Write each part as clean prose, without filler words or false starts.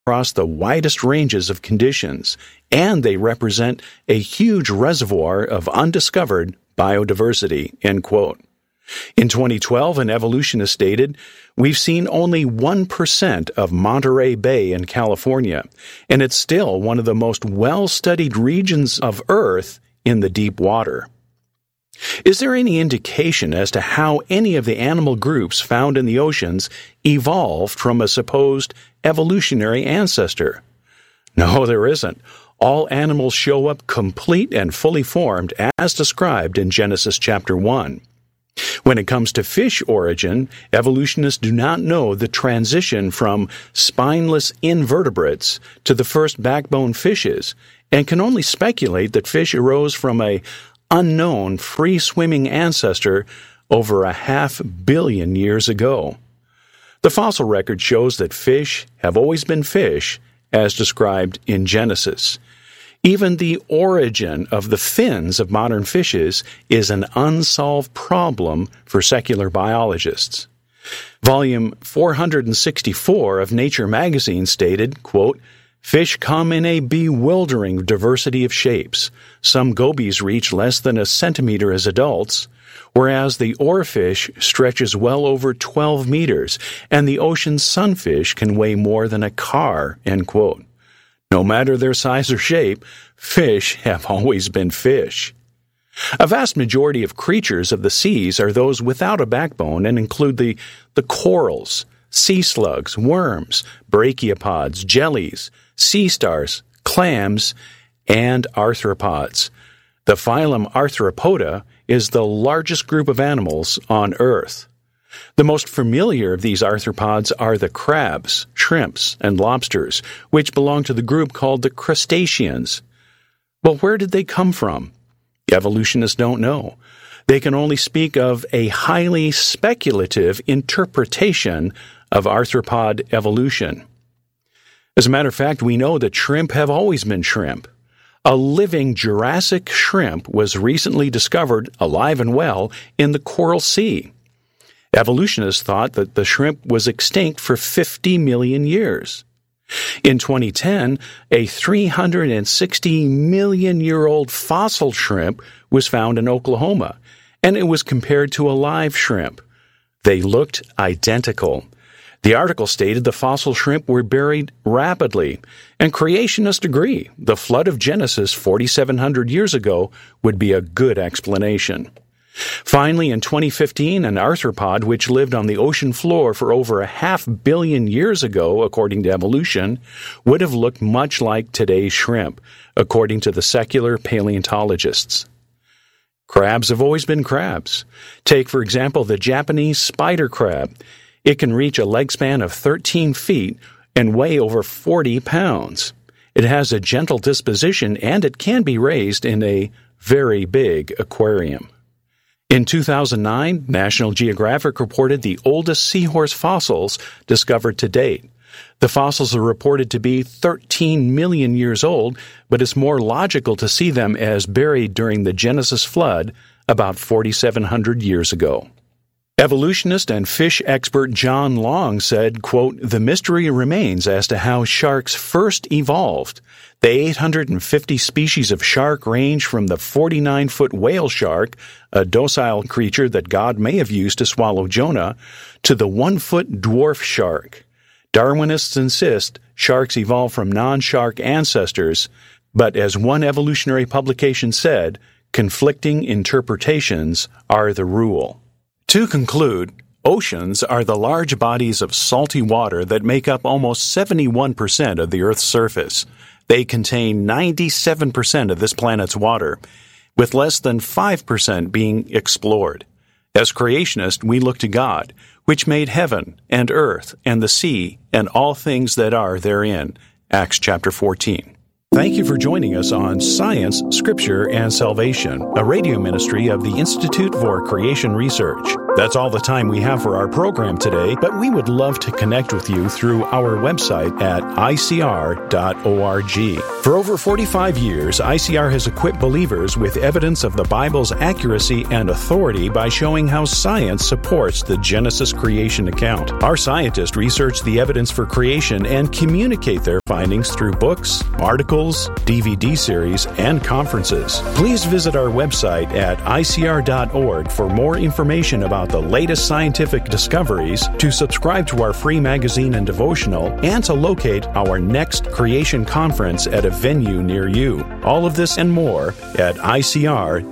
across the widest ranges of conditions, and they represent a huge reservoir of undiscovered biodiversity, end quote. In 2012, an evolutionist stated, "We've seen only 1% of Monterey Bay in California, and it's still one of the most well-studied regions of Earth in the deep water." Is there any indication as to how any of the animal groups found in the oceans evolved from a supposed evolutionary ancestor? No, there isn't. All animals show up complete and fully formed as described in Genesis chapter 1. When it comes to fish origin, evolutionists do not know the transition from spineless invertebrates to the first backbone fishes, and can only speculate that fish arose from a unknown free-swimming ancestor over 500 million years ago. The fossil record shows that fish have always been fish, as described in Genesis. Even the origin of the fins of modern fishes is an unsolved problem for secular biologists. Volume 464 of Nature magazine stated, quote, "Fish come in a bewildering diversity of shapes. Some gobies reach less than a centimeter as adults, whereas the oarfish stretches well over 12 meters, and the ocean sunfish can weigh more than a car," end quote. No matter their size or shape, fish have always been fish. A vast majority of creatures of the seas are those without a backbone and include the corals, sea slugs, worms, brachiopods, jellies, sea stars, clams, and arthropods. The phylum Arthropoda is the largest group of animals on Earth. The most familiar of these arthropods are the crabs, shrimps, and lobsters, which belong to the group called the crustaceans. But where did they come from? Evolutionists don't know. They can only speak of a highly speculative interpretation of arthropod evolution. As a matter of fact, we know that shrimp have always been shrimp. A living Jurassic shrimp was recently discovered, alive and well, in the Coral Sea. Evolutionists thought that the shrimp was extinct for 50 million years. In 2010, a 360-million-year-old fossil shrimp was found in Oklahoma, and it was compared to a live shrimp. They looked identical. The article stated the fossil shrimp were buried rapidly, and creationists agree the flood of Genesis 4,700 years ago would be a good explanation. Finally, in 2015, an arthropod which lived on the ocean floor for over 500 million years ago, according to evolution, would have looked much like today's shrimp, according to the secular paleontologists. Crabs have always been crabs. Take, for example, the Japanese spider crab. It can reach a leg span of 13 feet and weigh over 40 pounds. It has a gentle disposition, and it can be raised in a very big aquarium. In 2009, National Geographic reported the oldest seahorse fossils discovered to date. The fossils are reported to be 13 million years old, but it's more logical to see them as buried during the Genesis flood about 4,700 years ago. Evolutionist and fish expert John Long said, quote, "The mystery remains as to how sharks first evolved. The 850 species of shark range from the 49-foot whale shark, a docile creature that God may have used to swallow Jonah, to the 1-foot dwarf shark. Darwinists insist sharks evolved from non-shark ancestors, but as one evolutionary publication said, conflicting interpretations are the rule." To conclude, oceans are the large bodies of salty water that make up almost 71% of the Earth's surface. They contain 97% of this planet's water, with less than 5% being explored. As creationists, we look to God, which made heaven and earth and the sea and all things that are therein. Acts chapter 14. Thank you for joining us on Science, Scripture, and Salvation, a radio ministry of the Institute for Creation Research. That's all the time we have for our program today, but we would love to connect with you through our website at icr.org. For over 45 years, ICR has equipped believers with evidence of the Bible's accuracy and authority by showing how science supports the Genesis creation account. Our scientists research the evidence for creation and communicate their findings through books, articles, DVD series, and conferences. Please visit our website at icr.org for more information about the latest scientific discoveries, to subscribe to our free magazine and devotional, and to locate our next creation conference at a venue near you. All of this and more at icr.org.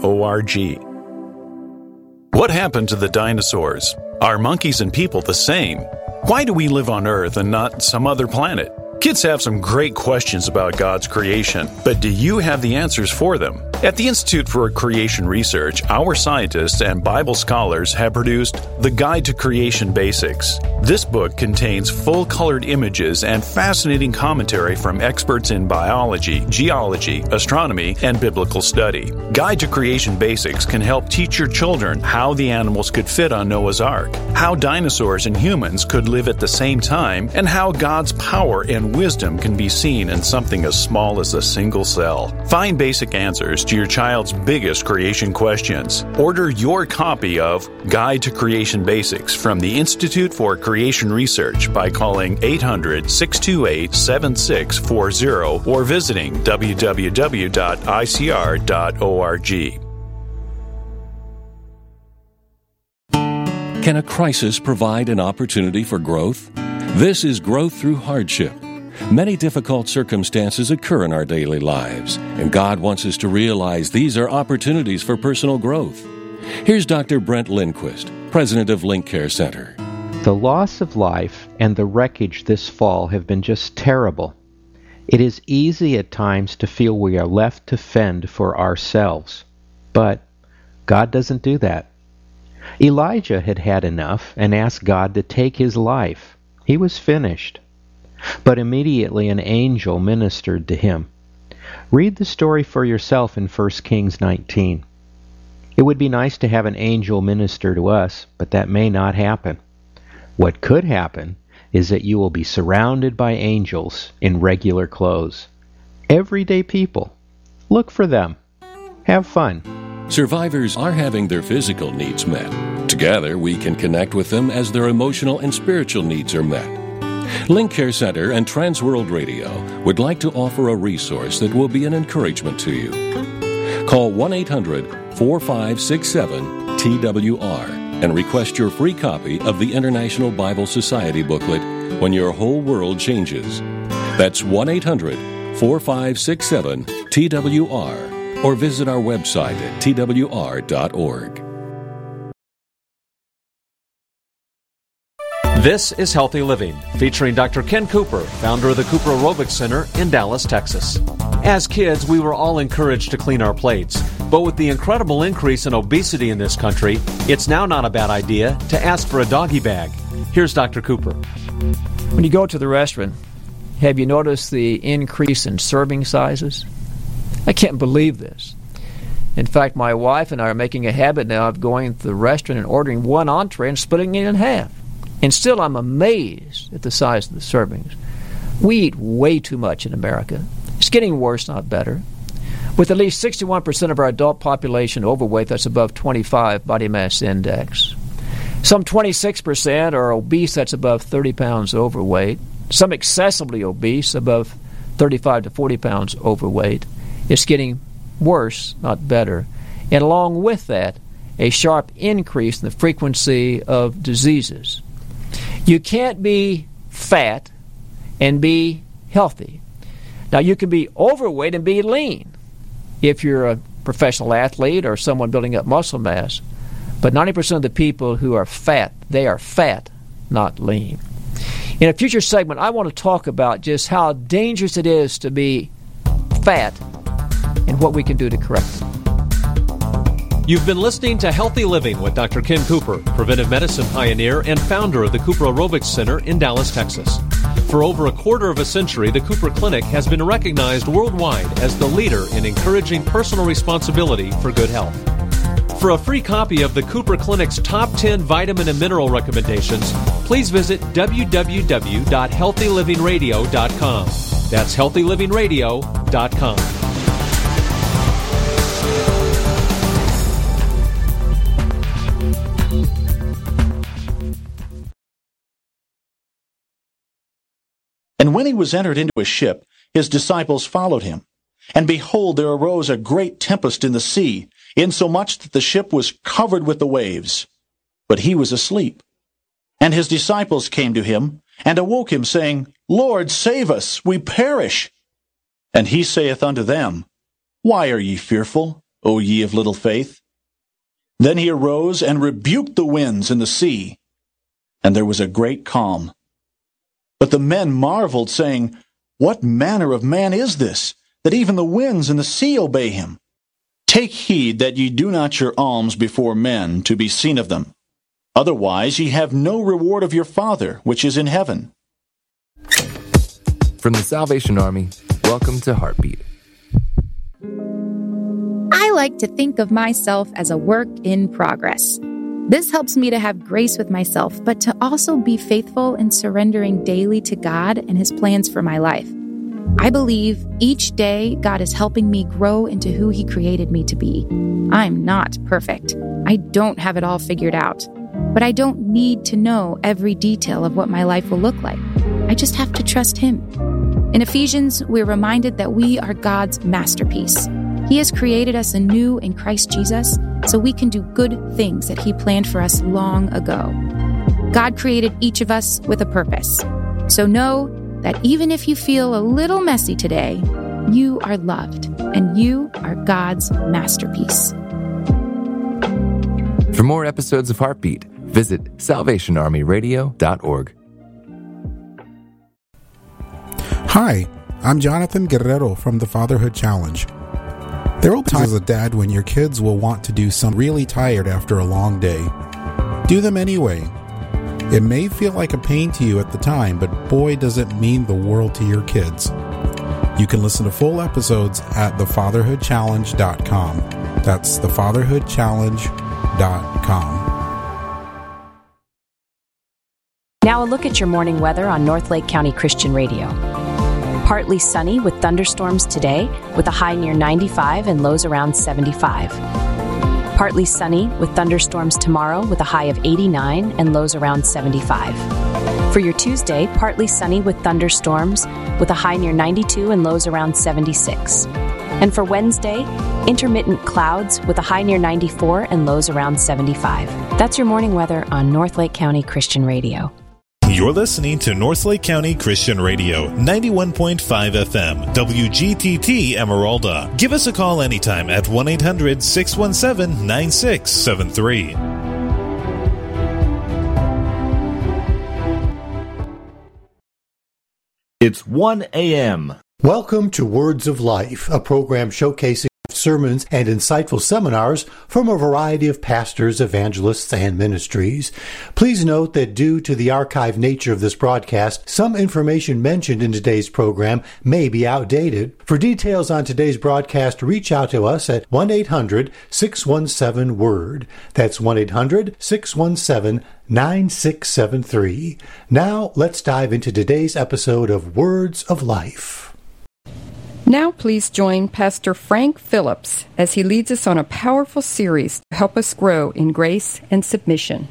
What happened to the dinosaurs? Are monkeys and people the same? Why do we live on Earth and not some other planet? Kids have some great questions about God's creation, but do you have the answers for them? At the Institute for Creation Research, our scientists and Bible scholars have produced The Guide to Creation Basics. This book contains full-colored images and fascinating commentary from experts in biology, geology, astronomy, and biblical study. Guide to Creation Basics can help teach your children how the animals could fit on Noah's Ark, how dinosaurs and humans could live at the same time, and how God's power and wisdom can be seen in something as small as a single cell. Find basic answers to your child's biggest creation questions. Order your copy of Guide to Creation Basics from the Institute for Creation Research by calling 800-628-7640 or visiting www.icr.org. Can a crisis provide an opportunity for growth? This is Growth Through Hardship. Many difficult circumstances occur in our daily lives, and God wants us to realize these are opportunities for personal growth. Here's Dr. Brent Lindquist, president of Link Care Center. The loss of life and the wreckage this fall have been just terrible. It is easy at times to feel we are left to fend for ourselves, but God doesn't do that. Elijah had had enough and asked God to take his life. He was finished. But immediately an angel ministered to him. Read the story for yourself in 1 Kings 19. It would be nice to have an angel minister to us, but that may not happen. What could happen is that you will be surrounded by angels in regular clothes. Everyday people. Look for them. Have fun. Survivors are having their physical needs met. Together, we can connect with them as their emotional and spiritual needs are met. Link Care Center and Transworld Radio would like to offer a resource that will be an encouragement to you. Call 1-800-4567-TWR and request your free copy of the International Bible Society booklet, When Your Whole World Changes. That's 1-800-4567-TWR or visit our website at twr.org. This is Healthy Living, featuring Dr. Ken Cooper, founder of the Cooper Aerobics Center in Dallas, Texas. As kids, we were all encouraged to clean our plates, but with the incredible increase in obesity in this country, it's now not a bad idea to ask for a doggy bag. Here's Dr. Cooper. When you go to the restaurant, have you noticed the increase in serving sizes? I can't believe this. In fact, my wife and I are making a habit now of going to the restaurant and ordering one entree and splitting it in half. And still I'm amazed at the size of the servings. We eat way too much in America. It's getting worse, not better. With at least 61% of our adult population overweight, that's above 25 body mass index. Some 26% are obese, that's above 30 pounds overweight. Some excessively obese, above 35 to 40 pounds overweight. It's getting worse, not better. And along with that, a sharp increase in the frequency of diseases. You can't be fat and be healthy. Now, you can be overweight and be lean if you're a professional athlete or someone building up muscle mass. But 90% of the people who are fat, they are fat, not lean. In a future segment, I want to talk about just how dangerous it is to be fat and what we can do to correct it. You've been listening to Healthy Living with Dr. Ken Cooper, preventive medicine pioneer and founder of the Cooper Aerobics Center in Dallas, Texas. For over a quarter of a century, the Cooper Clinic has been recognized worldwide as the leader in encouraging personal responsibility for good health. For a free copy of the Cooper Clinic's top 10 vitamin and mineral recommendations, please visit www.healthylivingradio.com. That's healthylivingradio.com. And when he was entered into a ship, his disciples followed him. And behold, there arose a great tempest in the sea, insomuch that the ship was covered with the waves. But he was asleep. And his disciples came to him, and awoke him, saying, Lord, save us, we perish. And he saith unto them, Why are ye fearful, O ye of little faith? Then he arose and rebuked the winds and the sea, and there was a great calm. But the men marveled, saying, What manner of man is this, that even the winds and the sea obey him? Take heed that ye do not your alms before men, to be seen of them. Otherwise ye have no reward of your Father, which is in heaven. From the Salvation Army, welcome to Heartbeat. I like to think of myself as a work in progress. This helps me to have grace with myself, but to also be faithful in surrendering daily to God and His plans for my life. I believe each day God is helping me grow into who He created me to be. I'm not perfect. I don't have it all figured out. But I don't need to know every detail of what my life will look like. I just have to trust Him. In Ephesians, we're reminded that we are God's masterpiece. He has created us anew in Christ Jesus so we can do good things that He planned for us long ago. God created each of us with a purpose. So know that even if you feel a little messy today, you are loved and you are God's masterpiece. For more episodes of Heartbeat, visit salvationarmyradio.org. Hi, I'm Jonathan Guerrero from the Fatherhood Challenge. There will be times as a dad when your kids will want to do something really tired after a long day. Do them anyway. It may feel like a pain to you at the time, but boy, does it mean the world to your kids. You can listen to full episodes at thefatherhoodchallenge.com. That's thefatherhoodchallenge.com. Now a look at your morning weather on North Lake County Christian Radio. Partly sunny with thunderstorms today, with a high near 95 and lows around 75. Partly sunny with thunderstorms tomorrow, with a high of 89 and lows around 75. For your Tuesday, partly sunny with thunderstorms, with a high near 92 and lows around 76. And for Wednesday, intermittent clouds with a high near 94 and lows around 75. That's your morning weather on North Lake County Christian Radio. You're listening to North Lake County Christian Radio, 91.5 FM, WGTT Emeralda. Give us a call anytime at 1-800-617-9673. It's 1 a.m. Welcome to Words of Life, a program showcasing sermons and insightful seminars from a variety of pastors, evangelists, and ministries. Please note that due to the archived nature of this broadcast, some information mentioned in today's program may be outdated. For details on today's broadcast, reach out to us at 1-800-617-WORD. That's 1-800-617-9673. Now, let's dive into today's episode of Words of Life. Now please join Pastor Frank Phillips as he leads us on a powerful series to help us grow in grace and submission.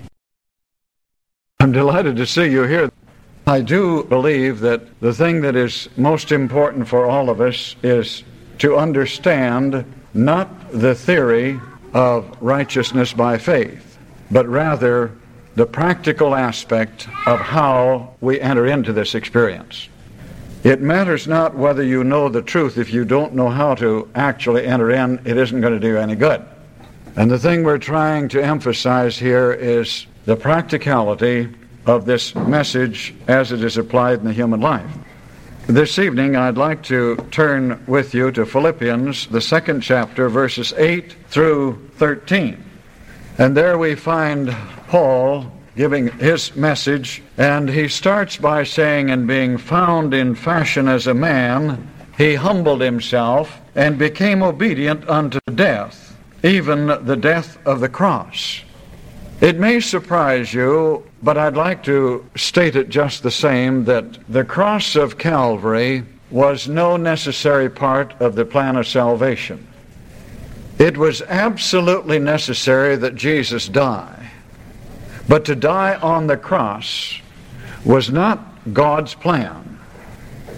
I'm delighted to see you here. I do believe that the thing that is most important for all of us is to understand not the theory of righteousness by faith, but rather the practical aspect of how we enter into this experience. It matters not whether you know the truth. If you don't know how to actually enter in, it isn't going to do any good. And the thing we're trying to emphasize here is the practicality of this message as it is applied in the human life. This evening, I'd like to turn with you to Philippians, the 2nd chapter, verses 8 through 13. And there we find Paul giving his message, and he starts by saying, "And being found in fashion as a man, he humbled himself and became obedient unto death, even the death of the cross." It may surprise you, but I'd like to state it just the same, that the cross of Calvary was no necessary part of the plan of salvation. It was absolutely necessary that Jesus die. But to die on the cross was not God's plan.